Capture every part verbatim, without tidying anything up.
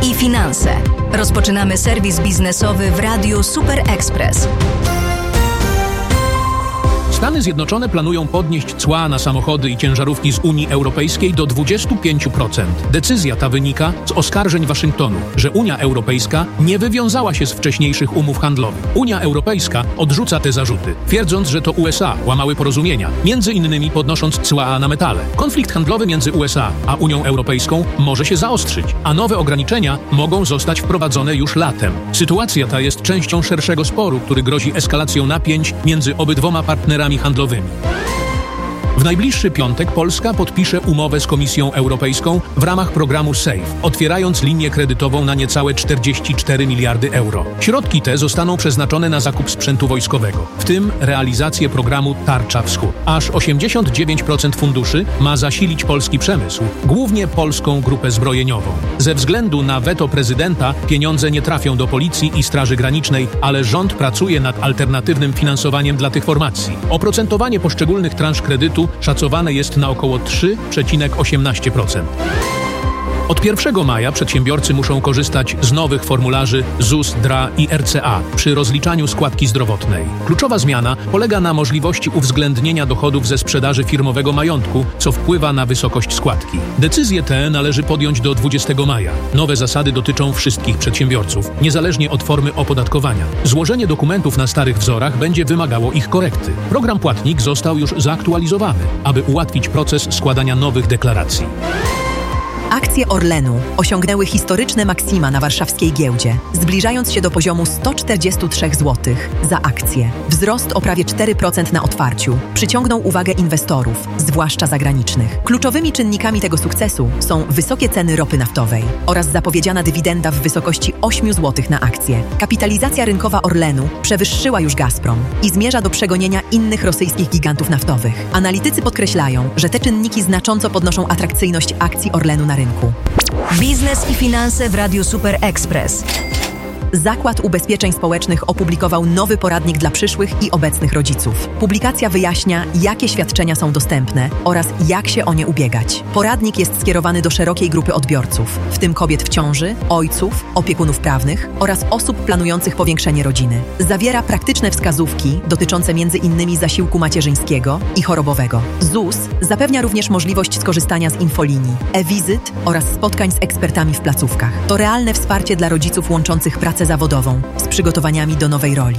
i finanse. Rozpoczynamy serwis biznesowy w Radiu Super Express. Stany Zjednoczone planują podnieść cła na samochody i ciężarówki z Unii Europejskiej do dwadzieścia pięć procent. Decyzja ta wynika z oskarżeń Waszyngtonu, że Unia Europejska nie wywiązała się z wcześniejszych umów handlowych. Unia Europejska odrzuca te zarzuty, twierdząc, że to U S A łamały porozumienia, między innymi podnosząc cła na metale. Konflikt handlowy między U S A a Unią Europejską może się zaostrzyć, a nowe ograniczenia mogą zostać wprowadzone już latem. Sytuacja ta jest częścią szerszego sporu, który grozi eskalacją napięć między obydwoma partnerami handlowymi. W najbliższy piątek Polska podpisze umowę z Komisją Europejską w ramach programu SAFE, otwierając linię kredytową na niecałe czterdzieści cztery miliardy euro. Środki te zostaną przeznaczone na zakup sprzętu wojskowego, w tym realizację programu Tarcza Wschód. Aż osiemdziesiąt dziewięć procent funduszy ma zasilić polski przemysł, głównie polską grupę zbrojeniową. Ze względu na weto prezydenta pieniądze nie trafią do Policji i Straży Granicznej, ale rząd pracuje nad alternatywnym finansowaniem dla tych formacji. Oprocentowanie poszczególnych transz kredytu szacowane jest na około trzy przecinek osiemnaście procent. Od pierwszego maja przedsiębiorcy muszą korzystać z nowych formularzy ZUS, D R A i R C A przy rozliczaniu składki zdrowotnej. Kluczowa zmiana polega na możliwości uwzględnienia dochodów ze sprzedaży firmowego majątku, co wpływa na wysokość składki. Decyzje te należy podjąć do dwudziestego maja. Nowe zasady dotyczą wszystkich przedsiębiorców, niezależnie od formy opodatkowania. Złożenie dokumentów na starych wzorach będzie wymagało ich korekty. Program Płatnik został już zaktualizowany, aby ułatwić proces składania nowych deklaracji. Akcje Orlenu osiągnęły historyczne maksima na warszawskiej giełdzie, zbliżając się do poziomu sto czterdzieści trzy złotych za akcję. Wzrost o prawie cztery procent na otwarciu przyciągnął uwagę inwestorów, zwłaszcza zagranicznych. Kluczowymi czynnikami tego sukcesu są wysokie ceny ropy naftowej oraz zapowiedziana dywidenda w wysokości osiem złotych na akcję. Kapitalizacja rynkowa Orlenu przewyższyła już Gazprom i zmierza do przegonienia innych rosyjskich gigantów naftowych. Analitycy podkreślają, że te czynniki znacząco podnoszą atrakcyjność akcji Orlenu na rynku. Biznes i finanse w Radiu Super Express. Zakład Ubezpieczeń Społecznych opublikował nowy poradnik dla przyszłych i obecnych rodziców. Publikacja wyjaśnia, jakie świadczenia są dostępne oraz jak się o nie ubiegać. Poradnik jest skierowany do szerokiej grupy odbiorców, w tym kobiet w ciąży, ojców, opiekunów prawnych oraz osób planujących powiększenie rodziny. Zawiera praktyczne wskazówki dotyczące między innymi zasiłku macierzyńskiego i chorobowego. ZUS zapewnia również możliwość skorzystania z infolinii, e-wizyt oraz spotkań z ekspertami w placówkach. To realne wsparcie dla rodziców łączących pracę zawodową z przygotowaniami do nowej roli.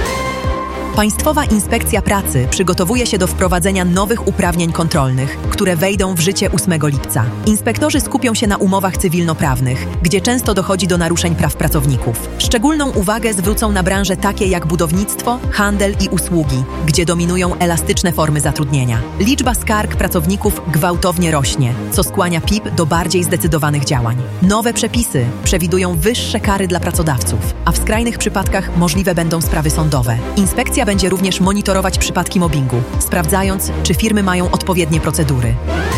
Państwowa Inspekcja Pracy przygotowuje się do wprowadzenia nowych uprawnień kontrolnych, które wejdą w życie ósmego lipca. Inspektorzy skupią się na umowach cywilnoprawnych, gdzie często dochodzi do naruszeń praw pracowników. Szczególną uwagę zwrócą na branże takie jak budownictwo, handel i usługi, gdzie dominują elastyczne formy zatrudnienia. Liczba skarg pracowników gwałtownie rośnie, co skłania P I P do bardziej zdecydowanych działań. Nowe przepisy przewidują wyższe kary dla pracodawców, a w skrajnych przypadkach możliwe będą sprawy sądowe. Inspekcja będzie również monitorować przypadki mobbingu, sprawdzając, czy firmy mają odpowiednie procedury.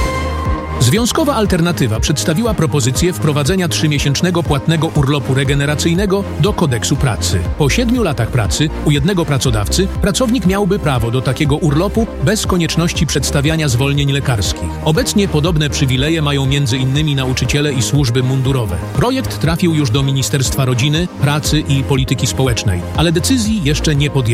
Związkowa Alternatywa przedstawiła propozycję wprowadzenia trzymiesięcznego płatnego urlopu regeneracyjnego do kodeksu pracy. Po siedmiu latach pracy u jednego pracodawcy pracownik miałby prawo do takiego urlopu bez konieczności przedstawiania zwolnień lekarskich. Obecnie podobne przywileje mają między innymi nauczyciele i służby mundurowe. Projekt trafił już do Ministerstwa Rodziny, Pracy i Polityki Społecznej, ale decyzji jeszcze nie podjęto.